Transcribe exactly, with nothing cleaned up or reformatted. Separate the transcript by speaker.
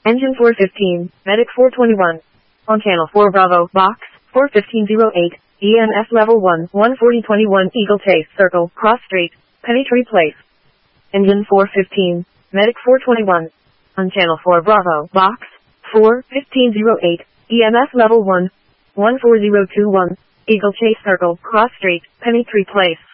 Speaker 1: Engine four fifteen, Medic four twenty-one. On channel four Bravo, box, four fifteen oh eight, E M S level one, one forty twenty-one Eagle Chase Circle, Cross Street, Penny Tree Place. Engine four fifteen, Medic four twenty-one. On channel four Bravo, box, four fifteen oh eight, E M S level one, one four zero two one, Eagle Chase Circle, Cross Street, Penny Tree Place.